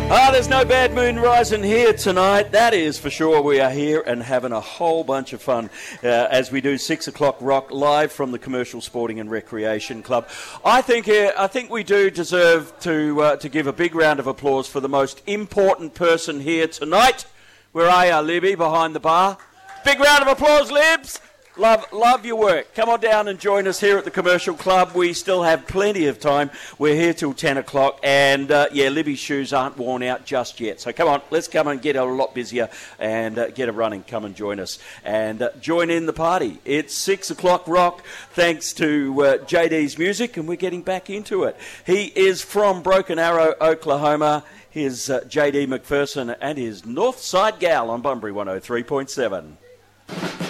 There's no bad moon rising here tonight. That is for sure. We are here and having a whole bunch of fun as we do 6 o'clock rock live from the Commercial Sporting and Recreation Club. I think we do deserve to give a big round of applause for the most important person here tonight. Where are you, Libby, behind the bar? Big round of applause, Libs. Love your work. Come on down and join us here at the Commercial Club. We still have plenty of time. We're here till 10 o'clock. And, Libby's shoes aren't worn out just yet. So come on, let's come and get a lot busier and get a running. Come and join us and join in the party. It's 6 o'clock rock thanks to JD's music, and we're getting back into it. He is from Broken Arrow, Oklahoma. Here's JD McPherson and his Northside Gal on Bunbury 103.7.